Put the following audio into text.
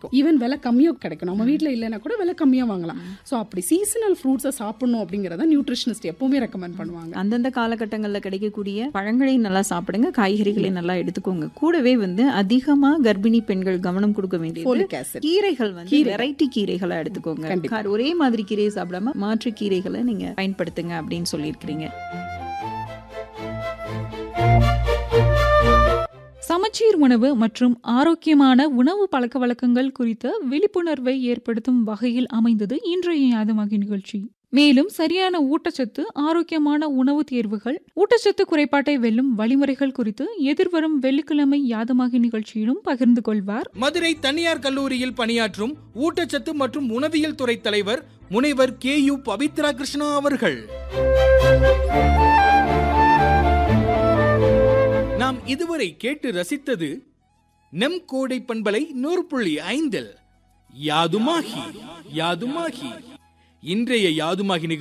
கிடைக்கும், ஈவன் விலை கம்மியா கிடைக்கும். நம்ம வீட்ல இல்லைன்னா கூட விலை கம்மியா வாங்கலாம். ஸோ அப்படி சீசனல் ஃப்ரூட்ஸை சாப்பிடணும் அப்படிங்கறத நியூட்ரிஷனிஸ்ட் எப்பவுமே ரெக்கமெண்ட் பண்ணுவாங்க. அந்தந்த காலகட்டங்களில் கிடைக்கக்கூடிய பழங்களையும் நல்லா சாப்பிடுங்க, காய்கறிகளையும் நல்லா எடுத்துக்கோங்க. கூடவே அதிகமா கர்ப்பிணி பெண்கள் கவனம் கொடுக்க வேண்டியது கீரைகள், வெரைட்டி கீரைகளை எடுத்துக்கோங்க. ஒரே மாதிரி கீரையை சாப்பிடாம மாற்று கீரைகளை நீங்க பயன்படுத்துங்க அப்படின்னு சொல்லியிருக்கிறீங்க. சமச்சீர் உணவு மற்றும் ஆரோக்கியமான உணவு பழக்க வழக்கங்கள் குறித்த விழிப்புணர்வை ஏற்படுத்தும் வகையில் அமைந்தது இன்றைய யாதுமாகி நிகழ்ச்சி. மேலும் சரியான ஊட்டச்சத்து, ஆரோக்கியமான உணவு தேர்வுகள், ஊட்டச்சத்து குறைபாட்டை வெல்லும் வழிமுறைகள் குறித்து எதிர்வரும் வெள்ளிக்கிழமை யாதுமாகி நிகழ்ச்சியிலும் பகிர்ந்து கொள்வார் மதுரை தனியார் கல்லூரியில் பணியாற்றும் ஊட்டச்சத்து மற்றும் உணவியல் துறை தலைவர் முனைவர் KU பவித்ரா கிருஷ்ணா அவர்கள். நாம் இதுவரை கேட்டு ரசித்தது நம் கோடை பண்பலை 100.5 யாதுமாகி. இன்றைய யாதுமாகி